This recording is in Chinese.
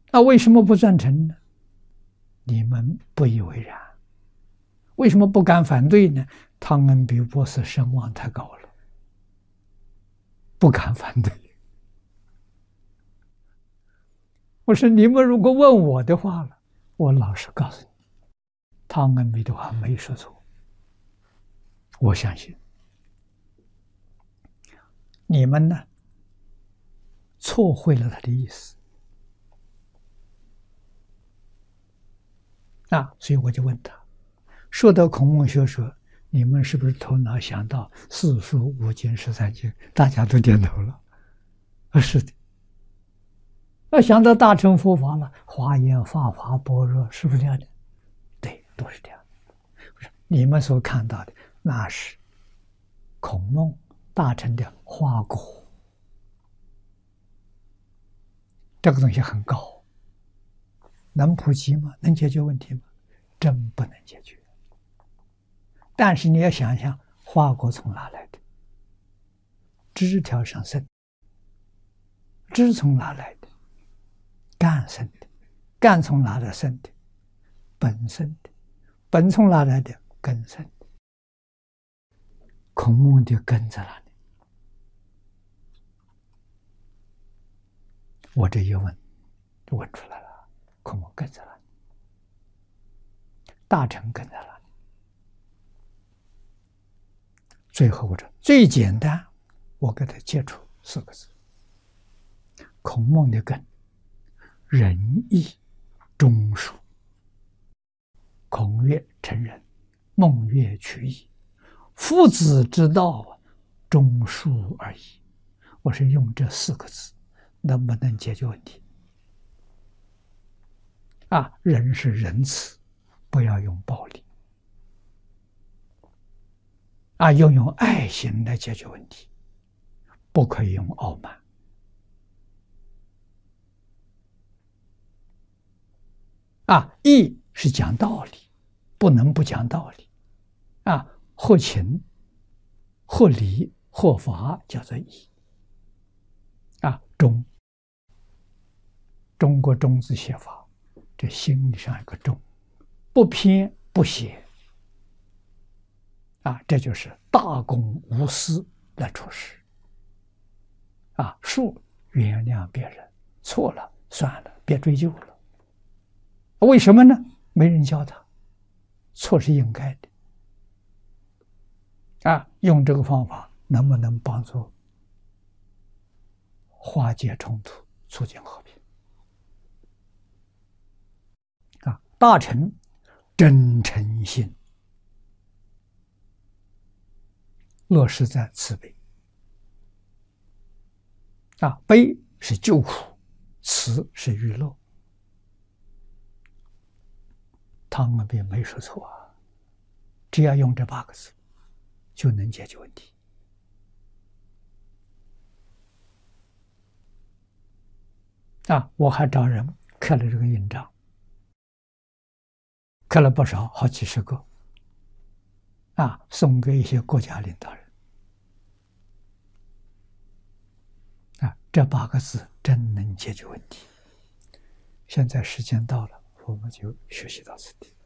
那为什么不赞成呢？你们不以为然。为什么不敢反对呢？汤恩比博士声望太高了，不敢反对。我说你们如果问我的话了，我老实告诉你，汤恩比的话没说错，我相信。你们呢，错会了他的意思啊，所以我就问他，说到孔孟学说，你们是不是头脑想到四书五经十三经？大家都点头了。是的。想到大乘佛法了，华严、法华、般若，是不是这样的？对，都是这样的。不是你们所看到的，那是孔孟大乘的花果，这个东西很高，能普及吗？能解决问题吗？真不能解决。但是你要想想，花果从哪来的？枝条上生，枝从哪来的？干生的，干从哪来生的？本生的，本从哪来的？根生的。孔孟的根在哪里？我这一问，就问出来了。孔孟根在哪里？大乘根在哪里？最后我说最简单，我给他接触4个字：孔孟的根，仁义忠恕。孔曰成仁，孟曰取义，夫子之道，忠恕而已。我是用这4个字，能不能解决问题？仁是仁慈，不要用暴力。要用爱心来解决问题，不可以用傲慢。义是讲道理，不能不讲道理。合情、合理、合法叫做义。忠，中国忠字写法，这心理上一个忠，不偏不邪。这就是大公无私来处事。恕，原谅别人，错了算了，别追究了。为什么呢？没人教他，错是应该的。用这个方法能不能帮助化解冲突，促进和平？大乘真诚心落实在慈悲。悲是救苦，慈是娱乐。汤恩比没说错只要用这8个字，就能解决问题。我还找人刻了这个印章，刻了不少，好几10个，送给一些国家领导人。这8个字真能解决问题。现在时间到了，我们就学习到此地。